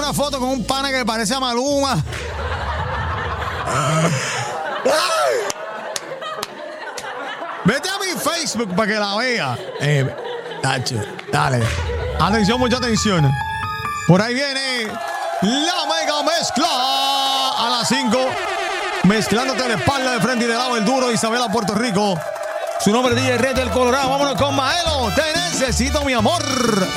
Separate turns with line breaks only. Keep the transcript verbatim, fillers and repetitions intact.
una foto con un pana que parece a Maluma. Vete a mi Facebook para que la vea. Eh, tacho, dale. Atención, mucha atención. Por ahí viene la mega mezcla a las cinco. Mezclándote de espalda, de frente y de lado el duro, Isabela, Puerto Rico. Su nombre es D J Red del Colorado. Vámonos con Maelo. Te necesito, mi amor.